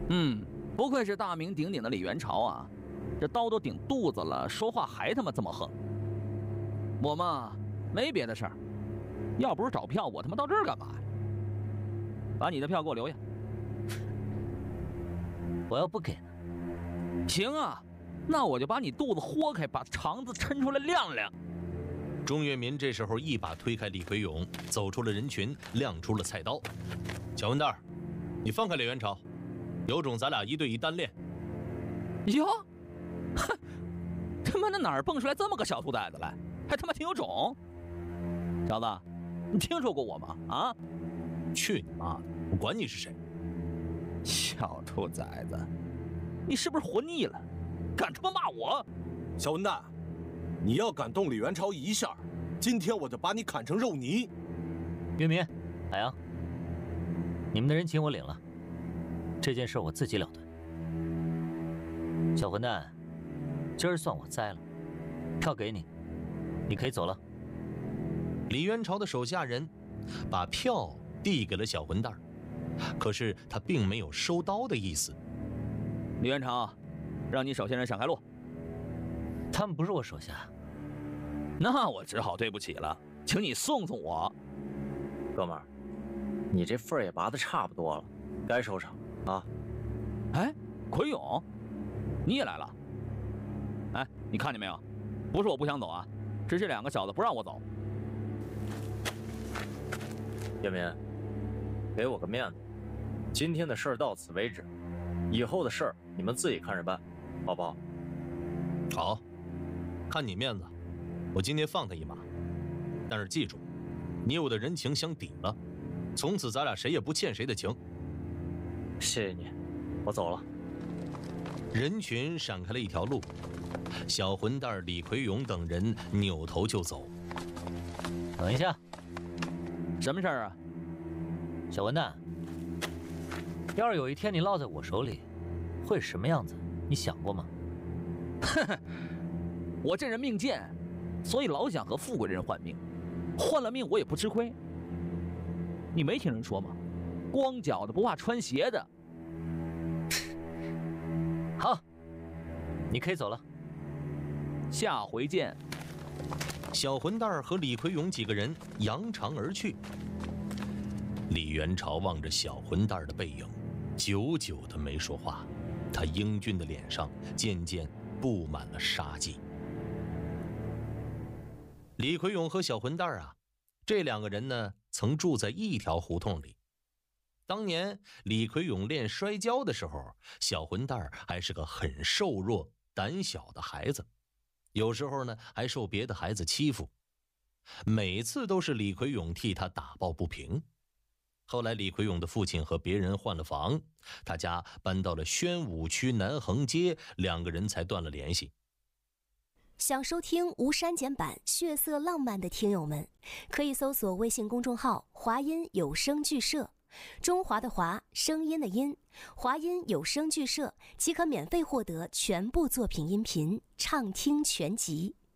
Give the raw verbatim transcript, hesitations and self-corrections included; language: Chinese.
嗯，不愧是大名鼎鼎的李元朝啊，这刀都顶肚子了，说话还他妈这么横。我嘛，没别的事儿，要不是找票，我他妈到这儿干嘛呀？把你的票给我留下。 我要不给呢？ 行啊，那我就把你肚子豁开，把肠子抻出来晾晾。 钟跃民这时候一把推开李奎勇，走出了人群，亮出了菜刀。小混蛋，你放开李元朝，有种咱俩一对一单练。 哟，哼，他妈的哪儿蹦出来这么个小兔崽子来，还他妈挺有种。小子，你听说过我吗？啊？ 去你妈的！我管你是谁。 小兔崽子，你是不是活腻了？敢他妈骂我？ 小混蛋，你要敢动李元朝一下，今天我就把你砍成肉泥。 岳民、海洋，你们的人情我领了，这件事我自己了断。小混蛋，今儿算我栽了，票给你，你可以走了。 李元朝的手下人把票递给了小混蛋，可是他并没有收刀的意思。 李元朝，让你手下人闪开路。 他们不是我手下。 那我只好对不起了，请你送送我。 哥们儿，你这份儿也拔得差不多了，该收场啊。 哎，奎勇，你也来了。哎，你看见没有？不是我不想走啊，是这两个小子不让我走。 叶民，给我个面子，今天的事儿到此为止，以后的事儿你们自己看着办，好不好？ 好，看你面子，我今天放他一马。但是记住，你我的人情相抵了，从此咱俩谁也不欠谁的情。 谢谢你，我走了。 人群闪开了一条路，小混蛋李奎勇等人扭头就走。 等一下。 什么事儿啊？ 小混蛋，要是有一天你落在我手里，会是什么样子？你想过吗？ 哼哼，我这人命贱，所以老想和富贵人换命，换了命我也不吃亏。你没听人说吗？光脚的不怕穿鞋的。 好，你可以走了。 下回见。 小混蛋和李奎勇几个人扬长而去。李元朝望着小混蛋的背影，久久的没说话，他英俊的脸上渐渐布满了杀机。李奎勇和小混蛋啊，这两个人呢，曾住在一条胡同里。当年李奎勇练摔跤的时候，小混蛋还是个很瘦弱、胆小的孩子。有时候呢，还受别的孩子欺负，每次都是李奎勇替他打抱不平。后来李奎勇的父亲和别人换了房，他家搬到了宣武区南横街，两个人才断了联系。 想收听无删减版血色浪漫的听友们，可以搜索微信公众号华音有声剧社，中华的华，声音的音，华音有声剧社即可免费获得全部作品音频畅听全集。